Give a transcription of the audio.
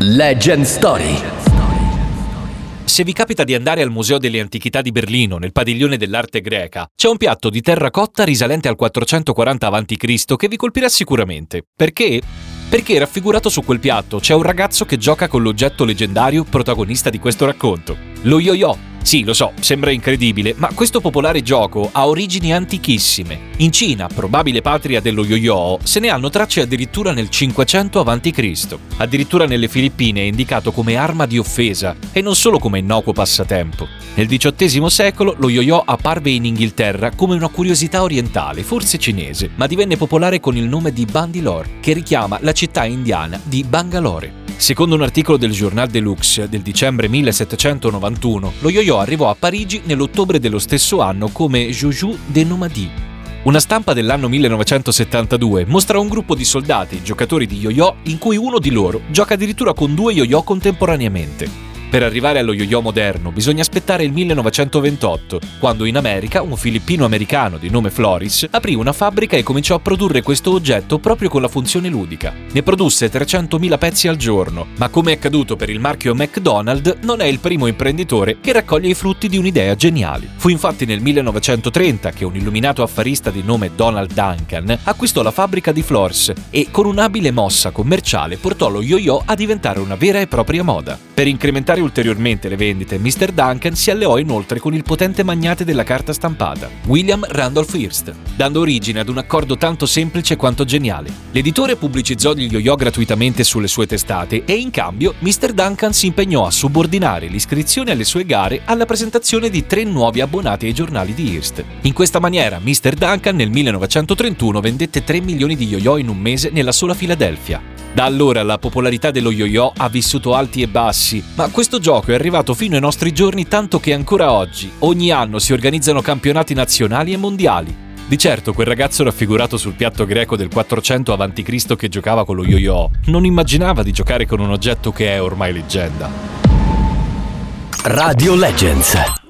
Legend Story. Se vi capita di andare al Museo delle Antichità di Berlino, nel padiglione dell'arte greca, c'è un piatto di terracotta risalente al 440 a.C. che vi colpirà sicuramente. Perché? Perché raffigurato su quel piatto c'è un ragazzo che gioca con l'oggetto leggendario protagonista di questo racconto, lo yo-yo. Sì, lo so, sembra incredibile, ma questo popolare gioco ha origini antichissime. In Cina, probabile patria dello yo-yo, se ne hanno tracce addirittura nel 500 a.C. Addirittura nelle Filippine è indicato come arma di offesa e non solo come innocuo passatempo. Nel XVIII secolo lo yo-yo apparve in Inghilterra come una curiosità orientale, forse cinese, ma divenne popolare con il nome di Bandilore, che richiama la città indiana di Bangalore. Secondo un articolo del Journal de Luxe del dicembre 1791, lo yo-yo arrivò a Parigi nell'ottobre dello stesso anno come joujou de nomadi. Una stampa dell'anno 1972 mostra un gruppo di soldati, giocatori di yo-yo, in cui uno di loro gioca addirittura con 2 yo-yo contemporaneamente. Per arrivare allo yo-yo moderno bisogna aspettare il 1928, quando in America un filippino-americano di nome Floris aprì una fabbrica e cominciò a produrre questo oggetto proprio con la funzione ludica. Ne produsse 300.000 pezzi al giorno, ma come è accaduto per il marchio McDonald's, non è il primo imprenditore che raccoglie i frutti di un'idea geniale. Fu infatti nel 1930 che un illuminato affarista di nome Donald Duncan acquistò la fabbrica di Floris e con un'abile mossa commerciale portò lo yo-yo a diventare una vera e propria moda. Per incrementare ulteriormente le vendite, Mr. Duncan si alleò inoltre con il potente magnate della carta stampata, William Randolph Hearst, dando origine ad un accordo tanto semplice quanto geniale. L'editore pubblicizzò gli yo-yo gratuitamente sulle sue testate e in cambio Mr. Duncan si impegnò a subordinare l'iscrizione alle sue gare alla presentazione di 3 nuovi abbonati ai giornali di Hearst. In questa maniera Mr. Duncan nel 1931 vendette 3 milioni di yo-yo in un mese nella sola Filadelfia. Da allora la popolarità dello yo-yo ha vissuto alti e bassi, ma questo gioco è arrivato fino ai nostri giorni tanto che ancora oggi, ogni anno si organizzano campionati nazionali e mondiali. Di certo quel ragazzo raffigurato sul piatto greco del 400 a.C. che giocava con lo yo-yo non immaginava di giocare con un oggetto che è ormai leggenda. Radio Legends.